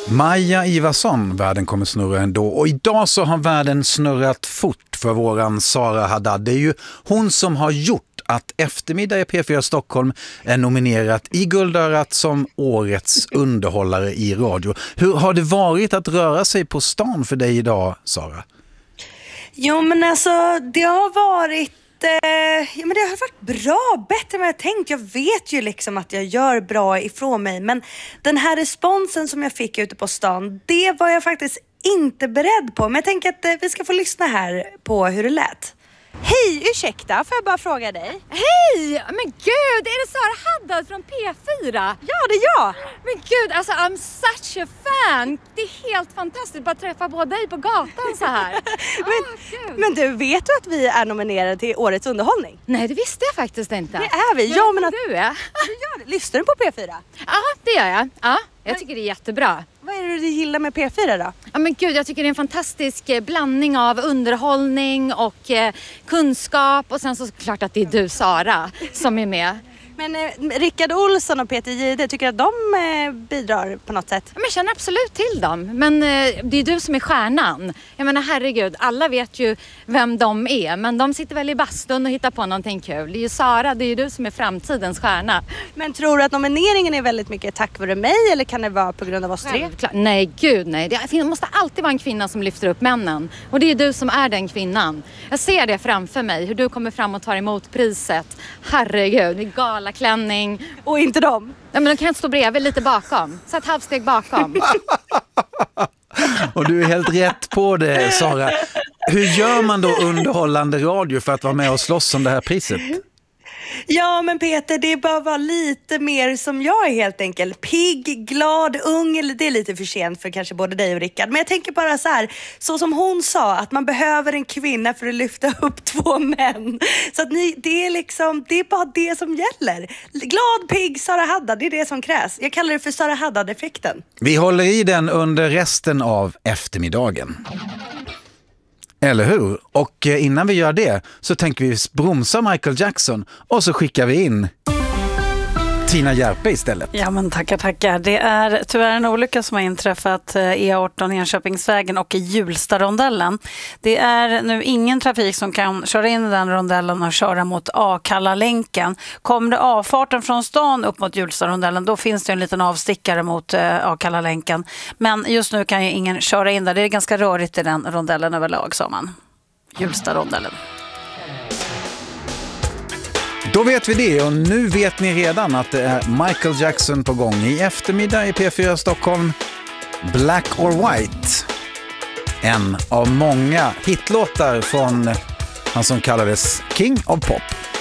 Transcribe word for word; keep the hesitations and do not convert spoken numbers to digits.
Maja Ivarsson, världen kommer snurra ändå. Och idag så har världen snurrat fort för våran Sara Haddad. Det är ju hon som har gjort att Eftermiddag i P fyra Stockholm är nominerat i Guldörat som årets underhållare i radio. Hur har det varit att röra sig på stan för dig idag, Sara? Jo, men alltså det har varit Ja, men det har varit bra, bättre än vad jag tänkt. Jag vet ju liksom att jag gör bra ifrån mig. Men den här responsen som jag fick ute på stan, det var jag faktiskt inte beredd på. Men jag tänker att vi ska få lyssna här på hur det lät. Hej, ursäkta, får jag bara fråga dig? Hej! Men gud, är det Sara Haddad från P fyra? Ja, det är jag! Men gud, alltså I'm such a fan. Det är helt fantastiskt att träffa båda dig på gatan så här. men, oh, men du, vet du att vi är nominerade till årets underhållning? Nej, det visste jag faktiskt inte. Det är vi, ja men att... du är. Du gör det. Lyssnar du på P fyra? Ja, det gör jag. Ja, jag tycker det är jättebra. Vad är det du gillar med P fyra då? Ja men gud, jag tycker det är en fantastisk blandning av underhållning och eh, kunskap. Och sen så klart att det är du, Sara, som är med. Men eh, Rickard Olsson och Peter Jihde, tycker att de eh, bidrar på något sätt? Ja, men jag känner absolut till dem. Men eh, det är du som är stjärnan. Jag menar herregud, alla vet ju vem de är. Men de sitter väl i bastun och hittar på någonting kul. Det är ju Sara, det är ju du som är framtidens stjärna. Men tror du att nomineringen är väldigt mycket tack vare mig? Eller kan det vara på grund av oss tre? Självklart. Nej, gud nej. Det måste alltid vara en kvinna som lyfter upp männen. Och det är du som är den kvinnan. Jag ser det framför mig, hur du kommer fram och tar emot priset. Herregud, det är gala klänning. Och inte dem. Ja, men de kan inte stå bredvid, lite bakom. Så ett halvsteg bakom. Och du är helt rätt på det, Sara. Hur gör man då underhållande radio för att vara med och slåss om det här priset? Ja, men Peter, det är bara vara lite mer som jag är helt enkelt. Pigg, glad, ung, eller det är lite för sent för kanske både dig och Rickard. Men jag tänker bara så här, så som hon sa, att man behöver en kvinna för att lyfta upp två män. Så att ni, det är liksom, det är bara det som gäller. Glad, pigg, Sara Haddad, det är det som krävs. Jag kallar det för Sara Haddad-effekten. Vi håller i den under resten av eftermiddagen. Eller hur? Och innan vi gör det så tänker vi bromsa Michael Jackson och så skickar vi in Tina Järpe istället. Ja men tackar, tackar. Det är tyvärr en olycka som har inträffat E arton Enköpingsvägen och i Hjulstarondellen. Det är nu ingen trafik som kan köra in i den rondellen och köra mot Akalla-länken. Kommer det avfarten från stan upp mot Hjulstarondellen, då finns det en liten avstickare mot Akalla-länken. Men just nu kan ju ingen köra in där. Det är ganska rörigt i den rondellen överlag, sa man. Hjulstarondellen. Då vet vi det, och nu vet ni redan att det är Michael Jackson på gång i eftermiddag i P fyra Stockholm. Black or White. En av många hitlåtar från han som kallades King of Pop.